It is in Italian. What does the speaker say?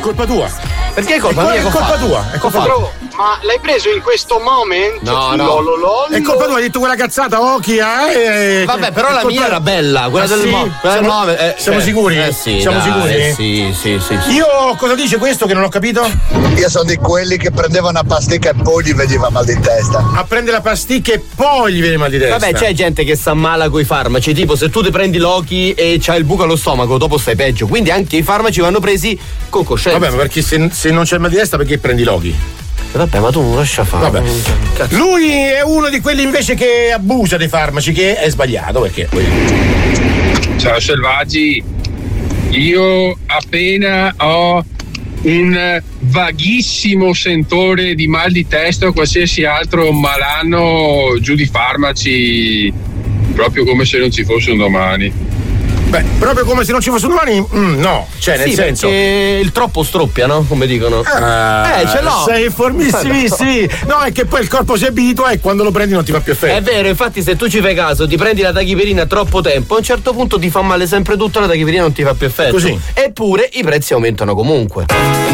colpa tua. Perché è colpa mia? È colpa tua. È colpa tua. Ma l'hai preso in questo moment? No. È colpa tua, hai detto quella cazzata, Vabbè, però la mia era bella, quella del Moment. Siamo sicuri? Sì, siamo sicuri? Sì. Io cosa dice questo che non ho capito? Io sono di quelli che prendevano una pasticca e poi gli veniva mal di testa. A prendere la pasticca e poi gli viene mal di testa. Vabbè, c'è gente che sta male coi farmaci, tipo se tu ti prendi Loki e c'hai il buco allo stomaco, dopo stai peggio. Quindi anche i farmaci vanno presi con coscienza. Vabbè, ma perché se non c'è il mal di testa, perché prendi Loki? Vabbè, ma tu non lascia fare. Vabbè. Lui è uno di quelli invece che abusa dei farmaci, che è sbagliato perché. Ciao selvaggi, io appena ho un vaghissimo sentore di mal di testa o qualsiasi altro malanno giù di farmaci, proprio come se non ci fosse un domani. Beh, proprio come se non ci fosse un domani, no, cioè nel senso. Perché il troppo stroppia, no? Come dicono. Ce l'ho. Sei informissimissimi. No, è che poi il corpo si abitua e quando lo prendi non ti fa più effetto. È vero, infatti se tu ci fai caso, ti prendi la tachiperina troppo tempo, a un certo punto ti fa male sempre tutto, la tachiperina non ti fa più effetto. Così. Eppure i prezzi aumentano comunque.